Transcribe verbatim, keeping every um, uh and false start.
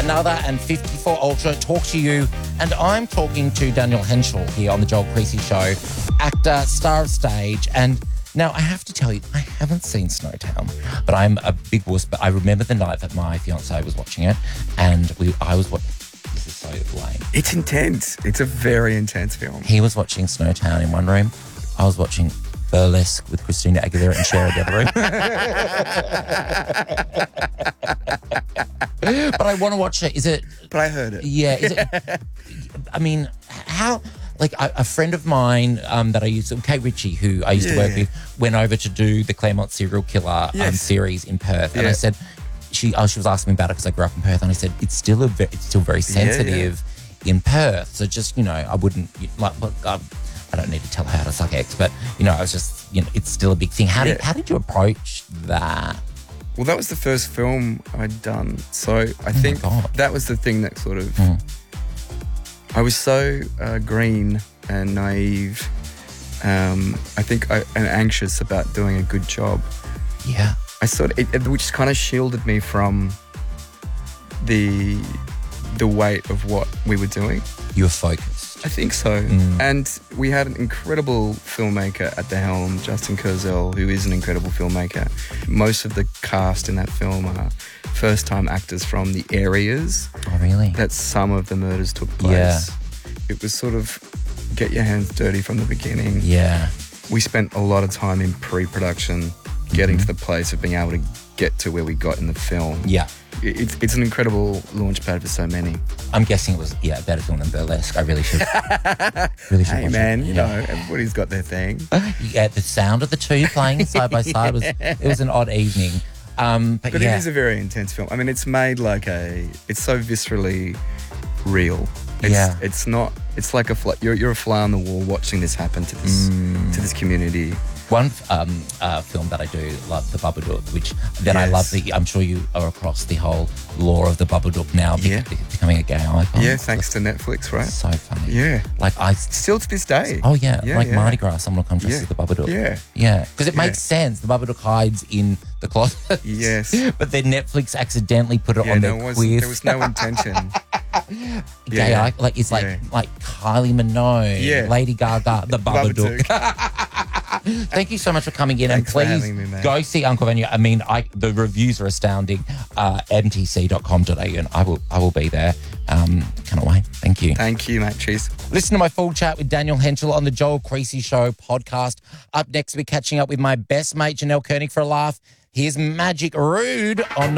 another and fifty-four Ultra talk to you. And I'm talking to Daniel Henschel here on the Joel Creasy Show, actor, star of stage. And now I have to tell you, I haven't seen Snowtown, but I'm a big wuss. But I remember the night that my fiancé was watching it, and we, I was watching. This is so lame. It's intense. It's a very intense film. He was watching Snowtown in one room. I was watching Burlesque with Christina Aguilera and Cher in the other room. But I want to watch it. Is it... But I heard it. Yeah. Is it, I mean, how... Like, a, a friend of mine um, that I used to... Kate Ritchie, who I used yeah. to work with, went over to do the Claremont Serial Killer yes. um, series in Perth. And yeah. I said... She oh, she was asking me about it because I grew up in Perth. And I said, it's still a ve- it's still very sensitive yeah, yeah. in Perth. So just, you know, I wouldn't... Like, look, I, I don't need to tell her how to suck eggs, but, you know, I was just... You know, it's still a big thing. How, yeah. did, how did you approach that? Well, that was the first film I'd done. So I oh think that was the thing that sort of... Mm. I was so uh, green and naive, um, I think, I, and anxious about doing a good job. Yeah. I sort of, it, it, which kind of shielded me from the the weight of what we were doing. You were focused. I think so. Mm. And we had an incredible filmmaker at the helm, Justin Kurzel, who is an incredible filmmaker. Most of the cast in that film are first-time actors from the areas oh, really? that some of the murders took place. Yeah. It was sort of get your hands dirty from the beginning. Yeah. We spent a lot of time in pre-production getting mm-hmm. to the place of being able to get to where we got in the film. Yeah. It's it's an incredible launch pad for so many. I'm guessing it was, yeah, a better film than Burlesque. I really should. really should hey, watch man, it. you yeah. know, everybody's got their thing. Yeah, the sound of the two playing side by side was, it was an odd evening. Um, but but yeah. it is a very intense film. I mean, it's made like a, it's so viscerally real. It's, yeah. It's not, it's like a, fly, you're, you're a fly on the wall watching this happen to this, mm. to this community. One um, uh, film that I do love, The Babadook, which then yes. I love the, I'm sure you are across the whole lore of The Babadook now, yeah. be- becoming a gay icon. Yeah, thanks to Netflix, right? So funny. Yeah. Like I Still to this day. Oh, yeah. yeah like yeah. Mardi Gras, someone will come dressed yeah. as The Babadook. Yeah. Yeah. Because it yeah. makes sense. The Babadook hides in the closet. Yes. But then Netflix accidentally put it yeah, on no, their was, queer. There was no intention. Gay yeah. icon. Like, it's like, yeah. like Kylie Minogue, yeah. Lady Gaga, The Babadook. Babadook. Thank you so much for coming in. Thanks and please for having me, man. go see Uncle Vanya. I mean, I, the reviews are astounding. Uh, m t c dot com dot a u and I will I will be there. Um, cannot wait. Thank you. Thank you, mate. Cheers. Listen to my full chat with Daniel Henschel on the Joel Creasy Show podcast. Up next, we're catching up with my best mate, Janelle Koenig, for a laugh. Here's Magic Rude on